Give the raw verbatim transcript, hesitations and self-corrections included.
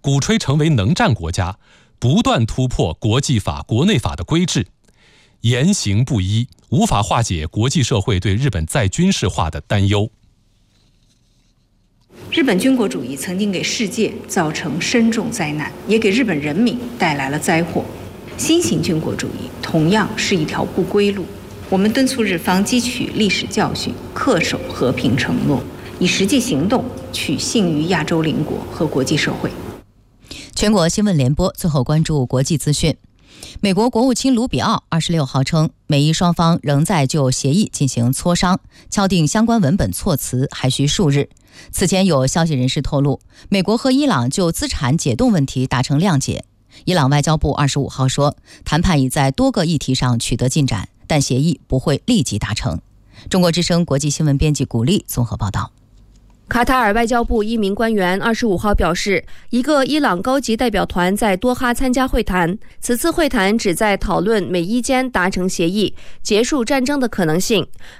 鼓吹成为能战国家，不断突破国际法、国内法的规制，言行不一，无法化解国际社会对日本再军事化的担忧。 日本军国主义曾经给世界造成深重灾难，也给日本人民带来了灾祸。新型军国主义同样是一条不归路。我们敦促日方汲取历史教训，恪守和平承诺，以实际行动取信于亚洲邻国和国际社会。 全国新闻联播最后关注国际资讯。美国国务卿卢比奥二十六号称，美伊双方仍在就协议进行磋商，敲定相关文本措辞还需数日。此前有消息人士透露，美国和伊朗就资产解冻问题达成谅解。伊朗外交部二十五号说，谈判已在多个议题上取得进展，但协议不会立即达成。中国之声国际新闻编辑古丽综合报道。 卡塔尔外交部一名官员二十五号表示，一个伊朗高级代表团在多哈参加会谈，此次会谈旨在讨论美伊间达成协议，结束战争的可能性。